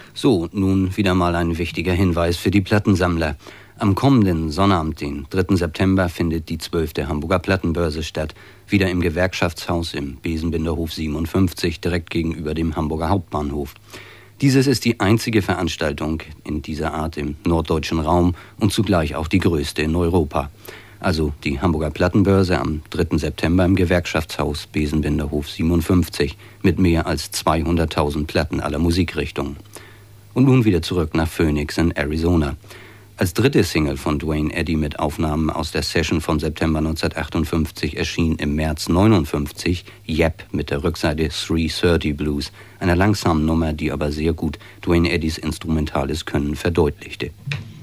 So, nun wieder mal ein wichtiger Hinweis für die Plattensammler. Am kommenden Sonnabend, den 3. September, findet die 12. Hamburger Plattenbörse statt. Wieder im Gewerkschaftshaus im Besenbinderhof 57, direkt gegenüber dem Hamburger Hauptbahnhof. Dieses ist die einzige Veranstaltung in dieser Art im norddeutschen Raum und zugleich auch die größte in Europa. Also die Hamburger Plattenbörse am 3. September im Gewerkschaftshaus Besenbinderhof 57 mit mehr als 200.000 Platten aller Musikrichtungen. Und nun wieder zurück nach Phoenix in Arizona. Als dritte Single von Duane Eddy mit Aufnahmen aus der Session von September 1958 erschien im März 59 Yep mit der Rückseite 330 Blues, einer langsamen Nummer, die aber sehr gut Duane Eddys instrumentales Können verdeutlichte.